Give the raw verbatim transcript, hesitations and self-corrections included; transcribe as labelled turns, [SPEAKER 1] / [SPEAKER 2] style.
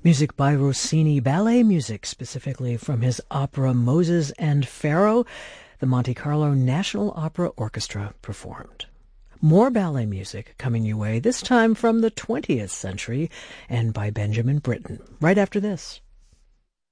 [SPEAKER 1] Music by Rossini, ballet music specifically from his opera Moses and Pharaoh, the Monte Carlo National Opera Orchestra performed. More ballet music coming your way, this time from the twentieth century and by Benjamin Britten, right after this.